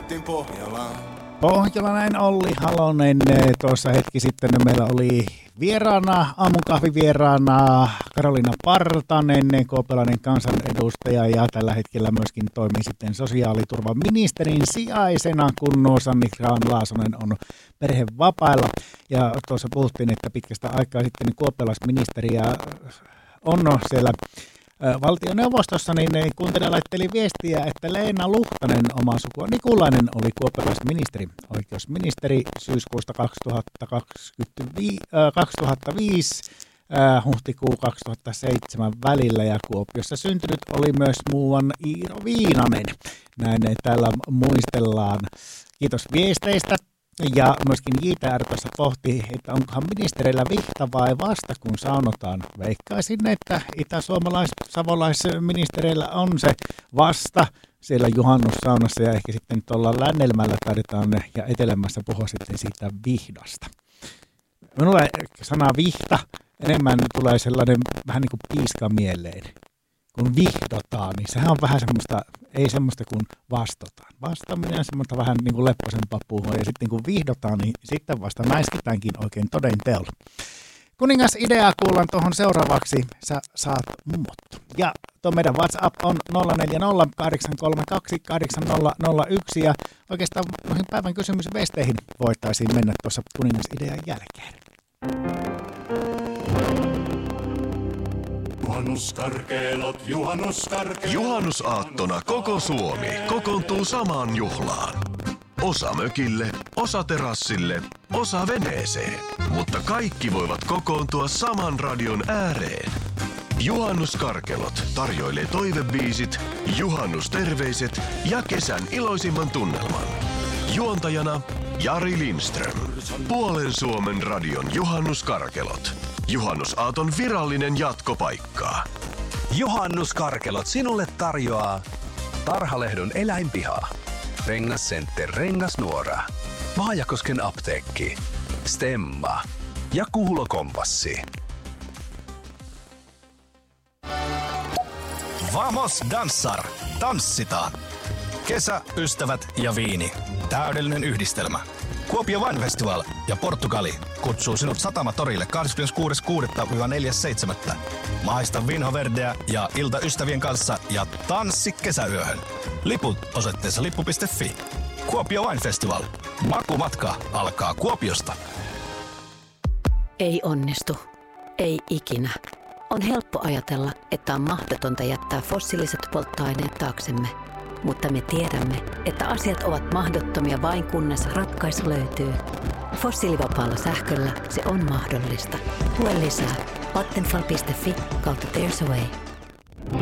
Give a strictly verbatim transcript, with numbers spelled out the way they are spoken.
lähettiin Pohjolaan. Pohjalainen Olli Halonen. Tuossa hetki sitten meillä oli vieraana, aamukahvivieraana Karoliina Partanen, KooPelainen kansanedustaja, ja tällä hetkellä myöskin toimii sitten sosiaaliturvaministerin sijaisena, kun Sanni Grahn-Laasonen on perhevapailla. Ja tuossa puhuttiin, että pitkästä aikaa sitten koopelaisministeriä on siellä valtioneuvostossa, niin kuuntelija laitteli viestiä, että Leena Luhtanen, oma sukua Nikulainen, oli kuopelaisministeri, oikeusministeri syyskuusta kaksituhattaviisi äh, huhtikuu kaksituhattaseitsemän välillä, ja Kuopiossa syntynyt oli myös muuan Iiro Viinanen. Näin täällä muistellaan. Kiitos viesteistä. Ja myöskin J T R tuossa pohti, että onkohan ministerillä vihta vai vasta, kun saunotaan. Veikkaisin, että itä-suomalais-savolaisministereillä on se vasta siellä juhannussaunassa, ja ehkä sitten tuolla Lännelmällä taidetaan ja etelämässä puhua sitten siitä vihdasta. Minulle sana vihta enemmän tulee sellainen vähän niin kuin piiska mieleen. Kun vihdotaan, niin sehän on vähän semmoista, ei semmoista kuin vastataan. Vastaaminen on semmoista vähän niin kuin lepposempaa puhua, ja sitten kun vihdotaan, niin sitten vasta mäiskitäänkin oikein toden teolla. Kuningas ideaa kuullaan tuohon seuraavaksi, sä saat mummot. Ja tuo meidän WhatsApp on nolla neljä nolla kahdeksan kolme kaksi kahdeksan nolla nolla yksi, ja oikeastaan noihin päivän kysymysvesteihin voitaisiin mennä tuossa kuningas idean jälkeen. Juhannuskarkeelot, juhannuskarkeelot. Juhannusaattona koko Suomi kokoontuu samaan juhlaan. Osa mökille, osa terassille, osa veneeseen. Mutta kaikki voivat kokoontua saman radion ääreen. Juhannuskarkelot tarjoilee toivebiisit, juhannusterveiset ja kesän iloisimman tunnelman. Juontajana Jari Lindström. Puolen Suomen radion juhannuskarkelot. Juhannusaaton virallinen jatkopaikka. Juhannuskarkelot sinulle tarjoaa Tarhalehdon eläinpiha, Rengascenter Rengasnuora, Vaajakosken apteekki, Stemma ja Kuulokompassi. Vamos dansar! Tanssitaan! Kesä, ystävät ja viini. Täydellinen yhdistelmä. Kuopio Wine Festival ja Portugali kutsuu sinut Satamatorille kahdeskymmeneskuudes kuudetta neljäs seitsemättä Maista Vinho Verdeä ja ilta ystävien kanssa ja tanssi kesäyöhön. Liput osoitteessa lippu piste fi. Kuopio Wine Festival. Makumatka alkaa Kuopiosta. Ei onnistu. Ei ikinä. On helppo ajatella, että on mahdotonta jättää fossiiliset polttoaineet taaksemme. Mutta me tiedämme, että asiat ovat mahdottomia vain kunnes ratkaisu löytyy. Fossiilivapaalla sähköllä se on mahdollista. Lue lisää vattenfall piste fi kautta There's a Way.